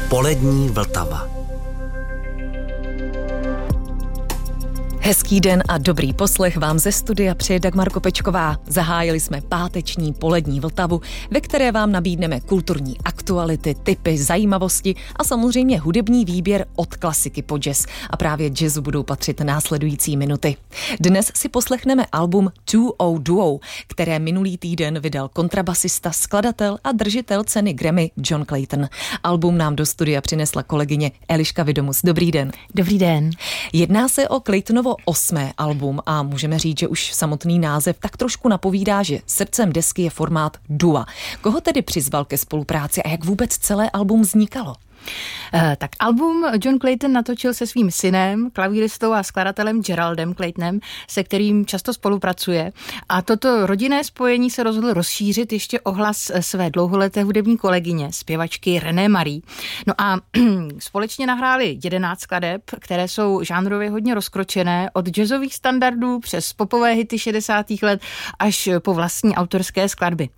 Polední Vltava. Hezký den a dobrý poslech vám ze studia přeje Dagmar Kopečková. Zahájili jsme páteční polední Vltavu, ve které vám nabídneme kulturní aktuality, tipy, zajímavosti a samozřejmě hudební výběr od klasiky po jazz. A právě jazzu budou patřit následující minuty. Dnes si poslechneme album 2O Duo, které minulý týden vydal kontrabasista, skladatel a držitel ceny Grammy John Clayton. Album nám do studia přinesla kolegyně Eliška Vidomus. Dobrý den. Dobrý den. Jedná se o Claytonovo 8. album a můžeme říct, že už samotný název tak trošku napovídá, že srdcem desky je formát dua. Koho tedy přizval ke spolupráci a jak vůbec celé album vznikalo? Tak album John Clayton natočil se svým synem, klavíristou a skladatelem Geraldem Claytonem, se kterým často spolupracuje. A toto rodinné spojení se rozhodl rozšířit ještě o hlas své dlouholeté hudební kolegyně, zpěvačky René Marie. No a společně nahráli 11 skladeb, které jsou žánrově hodně rozkročené, od jazzových standardů přes popové hity 60. let až po vlastní autorské skladby.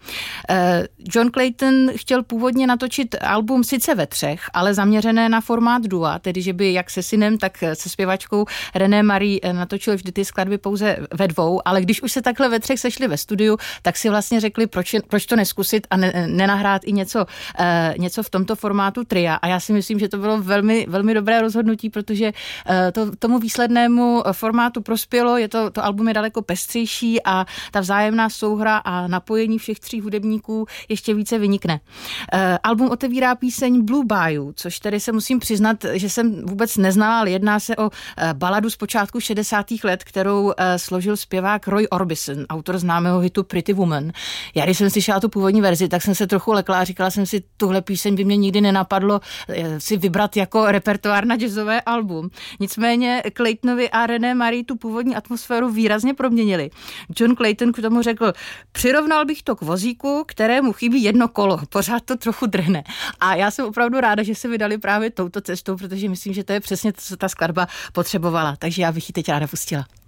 John Clayton chtěl původně natočit album sice ve 3, ale zaměřené na formát dua, tedy že by jak se synem, tak se zpěvačkou René Marie natočil vždy ty skladby pouze ve 2, ale když už se takhle ve 3 sešli ve studiu, tak si vlastně řekli, proč to neskusit a nenahrát i něco v tomto formátu tria. A já si myslím, že to bylo velmi, velmi dobré rozhodnutí, protože tomu výslednému formátu prospělo, to album je daleko pestřejší a ta vzájemná souhra a napojení všech 3 hudebníků ještě více vynikne. Album otevírá píseň Blue Bayou, což tedy se musím přiznat, že jsem vůbec neznala, ale jedná se o baladu z počátku 60. let, kterou složil zpěvák Roy Orbison, autor známého hitu Pretty Woman. Já když jsem slyšela tu původní verzi, tak jsem se trochu lekla a říkala jsem si, tuhle píseň by mě nikdy nenapadlo si vybrat jako repertoár na jazzové album. Nicméně Claytonovi a René Marie tu původní atmosféru výrazně proměnili. John Clayton k tomu řekl, přirovnal bych to k vozíku, kterému chybí jedno kolo, pořád to trochu drhne. A já jsem opravdu ráda, že se vydali právě touto cestou, protože myslím, že to je přesně to, co ta skladba potřebovala. Takže já bych ji teď ráda pustila.